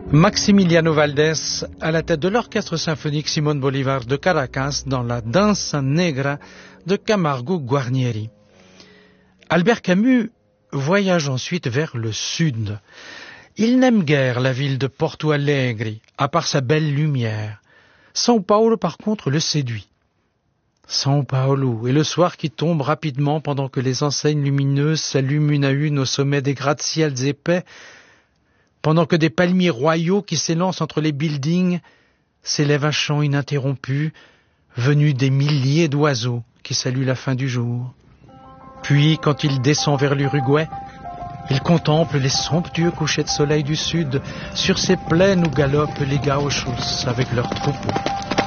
Maximiliano Valdés à la tête de l'orchestre symphonique Simón Bolívar de Caracas dans la Danza Negra de Camargo Guarnieri. Albert Camus voyage ensuite vers le sud. Il n'aime guère la ville de Porto Alegre, à part sa belle lumière. São Paulo, par contre, le séduit. São Paulo, et le soir qui tombe rapidement pendant que les enseignes lumineuses s'allument une à une au sommet des gratte-ciels épais, pendant que des palmiers royaux qui s'élancent entre les buildings s'élèvent un chant ininterrompu, venu des milliers d'oiseaux qui saluent la fin du jour. Puis, quand il descend vers l'Uruguay, il contemple les somptueux couchers de soleil du sud sur ces plaines où galopent les gauchos avec leurs troupeaux.